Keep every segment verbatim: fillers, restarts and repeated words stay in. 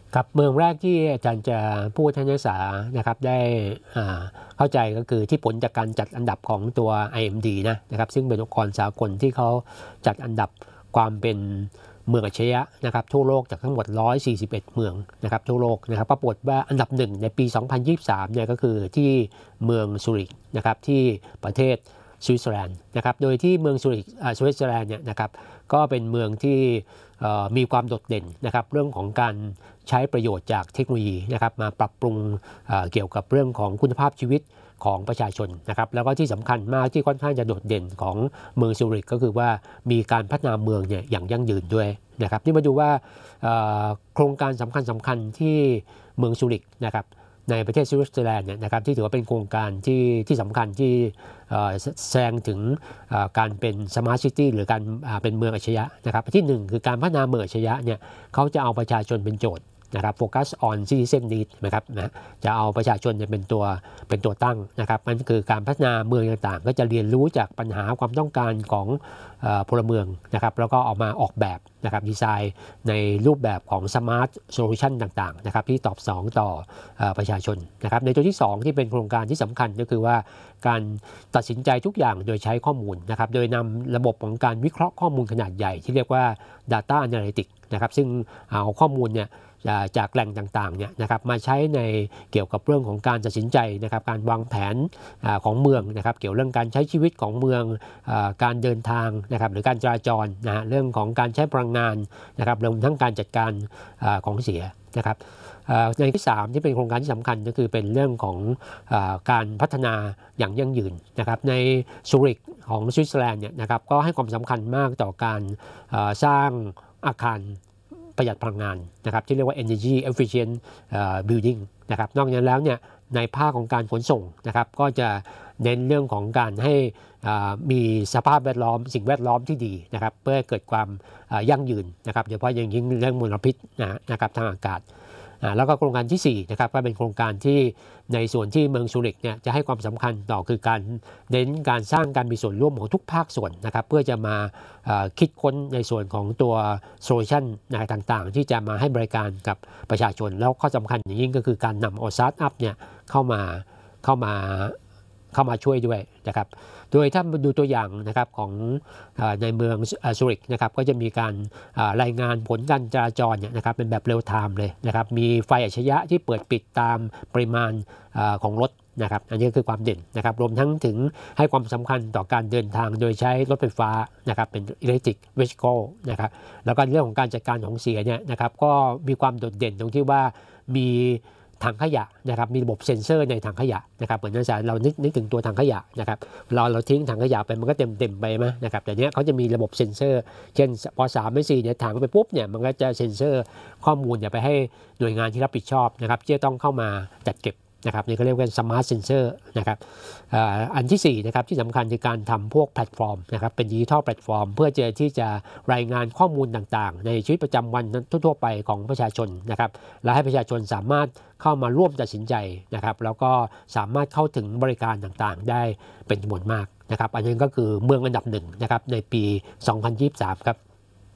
ครับเมืองแรกที่อาจารย์จะพูดให้นักศึกษานะครับได้เข้าใจก็คือที่ผลจากการจัดอันดับของตัว ไอ เอ็ม ดี นะนะครับซึ่งเป็นองค์กรสากลที่เขาจัดอันดับความเป็นเมืองอัจฉริยะนะครับทั่วโลกจากทั้งหมดหนึ่งร้อยสี่สิบเอ็ดเมืองนะครับทั่วโลกนะครับปรากฏว่าอันดับหนึ่งในปีสองพันยี่สิบสามเนี่ยก็คือที่เมืองซูริกนะครับที่ประเทศสวิตเซอร์แลนด์นะครับโดยที่เมืองซูริกสวิตเซอร์แลนด์เนี่ยนะครับก็เป็นเมืองที่มีความโดดเด่นนะครับเรื่องของการใช้ประโยชน์จากเทคโนโลยีนะครับมาปรับปรุง เ, เกี่ยวกับเรื่องของคุณภาพชีวิตของประชาชนนะครับแล้วก็ที่สำคัญมากที่ค่อนข้างจะโดดเด่นของเมืองซูริกก็คือว่ามีการพัฒนาเมืองเนี่ยอย่างยั่งยืนด้วยนะครับนี่มาดูว่าโครงการสำคัญสำคัญที่เมืองซูริกนะครับในประเทศสวิตเซอร์แลนด์เนี่ยนะครับที่ถือว่าเป็นโครงการที่ที่สำคัญที่แสดงถึงการเป็นสมาร์ทซิตี้หรือการเป็นเมืองอัจฉริยะนะครับที่หนึ่งคือการพัฒนาเมืองอัจฉริยะเนี่ยเขาจะเอาประชาชนเป็นโจทย์นะครับโฟกัส on citizen need นะครับนะจะเอาประชาชนเป็นตัวเป็นตัวตั้งนะครับมันคือการพัฒนาเมืองต่างๆก็จะเรียนรู้จากปัญหาความต้องการของพลเมืองนะครับแล้วก็เอามาออกแบบนะครับดีไซน์ในรูปแบบของ smart solution ต่างๆนะครับที่ตอบสนองต่อประชาชนนะครับในตัวที่สองที่เป็นโครงการที่สำคัญก็คือว่าการตัดสินใจทุกอย่างโดยใช้ข้อมูลนะครับโดยนำระบบของการวิเคราะห์ข้อมูลขนาดใหญ่ที่เรียกว่า data analytics นะครับซึ่งเอาข้อมูลเนี่ยจากแหล่งต่างๆเนี่ยนะครับมาใช้ในเกี่ยวกับเรื่องของการตัดสินใจนะครับการวางแผนของเมืองนะครับเกี่ยวเรื่องการใช้ชีวิตของเมืองการเดินทางนะครับหรือการจราจรนะฮะเรื่องของการใช้พลังงานนะครับรวมทั้งการจัดการของเสียนะครับในที่สามที่เป็นโครงการที่สำคัญก็คือเป็นเรื่องของการพัฒนาอย่างยั่งยืนนะครับในซูริกของสวิตเซอร์แลนด์เนี่ยนะครับก็ให้ความสำคัญมากต่อการสร้างอาคารประหยัดพลังงานนะครับที่เรียกว่า energy efficient building นะครับนอกจากนั้นแล้วเนี่ยในภาคของการขนส่งนะครับก็จะเน้นเรื่องของการให้มีสภาพแวดล้อมสิ่งแวดล้อมที่ดีนะครับเพื่อเกิดความยั่งยืนนะครับโดยเฉพาะอย่างยิ่งเรื่องมลพิษนะครับทางอากาศแล้วก็โครงการที่สี่นะครับก็เป็นโครงการที่ในส่วนที่เมืองซูริกเนี่ยจะให้ความสำคัญต่อคือการเน้นการสร้างการมีส่วนร่วมของทุกภาคส่วนนะครับเพื่อจะมาคิดค้นในส่วนของตัวโซลูชันต่างๆที่จะมาให้บริการกับประชาชนแล้วข้อสำคัญอย่างยิ่งก็คือการนำเอาสตาร์ทอัพเนี่ยเข้ามาเข้ามาเข้ามาช่วยด้วยนะครับโดยถ้าดูตัวอย่างนะครับของในเมืองซูริกนะครับก็จะมีการรายงานผลการจราจรเนี่ยนะครับเป็นแบบเรียลไทม์เลยนะครับมีไฟอัจฉริยะที่เปิดปิดตามปริมาณของรถนะครับอันนี้คือความเด่นนะครับรวมทั้งถึงให้ความสำคัญต่อการเดินทางโดยใช้รถไฟฟ้านะครับเป็น electric vehicle นะครับแล้วก็เรื่องของการจัดการของเสียเนี่ยนะครับก็มีความโดดเด่นตรงที่ว่ามีถังขยะนะครับมีระบบเซ็นเซอร์ในถังขยะนะครับเหมือนที่เรานึกนึกถึงตัวถังขยะนะครับเราเราทิ้งถังขยะไปมันก็เต็มเต็มไปไหมนะครับแต่เนี้ยเขาจะมีระบบเซ็นเซอร์เช่นพอสามไม่สี่เนี่ยถังไปปุ๊บเนี่ยมันก็จะเซ็นเซอร์ข้อมูลเนี่ยไปให้หน่วยงานที่รับผิดชอบนะครับที่จะต้องเข้ามาจัดเก็บนะครับนี่ก็เรียกว่าสมาร์ทเซนเซอร์นะครับอันที่สี่นะครับที่สำคัญคือการทำพวกแพลตฟอร์มนะครับเป็นดิจิทัลแพลตฟอร์มเพื่อจะที่จะรายงานข้อมูลต่างๆในชีวิตประจำวันทั่วๆไปของประชาชนนะครับและให้ประชาชนสามารถเข้ามาร่วมตัดสินใจนะครับแล้วก็สามารถเข้าถึงบริการต่างๆได้เป็นจำนวนมากนะครับอันนี้ก็คือเมืองอันดับหนึ่งนะครับในปีสองพันยี่สิบสามครับ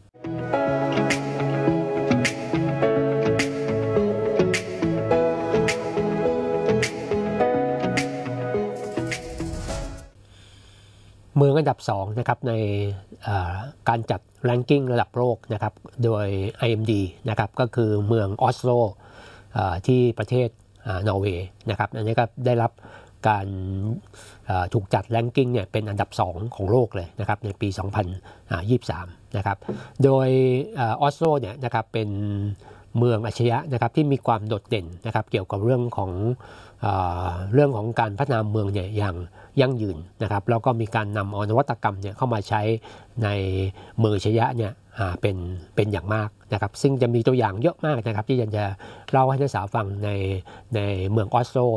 เมืองอันดับสองนะครับในการจัด ranking ระดับโลกนะครับโดย ไอ เอ็ม ดี นะครับก็คือเมืองออสโลที่ประเทศนอร์เวย์นะครับอันนี้ก็ได้รับการถูกจัด ranking เนี่ยเป็นอันดับสองของโลกเลยนะครับในปีสองพันยี่สิบสามนะครับโดยออสโลเนี่ยนะครับเป็นเมืองอัจฉริยะนะครับที่มีความโดดเด่นนะครับเกี่ยวกับเรื่องของเอ่อเรื่องของการพัฒนาเมืองเนี่ยอย่างยั่งยืนนะครับแล้วก็มีการนำเอานวัตกรรมเนี่ยเข้ามาใช้ในเมืองอัจฉริยะเนี่ยเป็นเป็นอย่างมากนะครับซึ่งจะมีตัวอย่างเยอะมากนะครับที่จะเล่าให้นักศึกษาฟังในในเมืองออสโล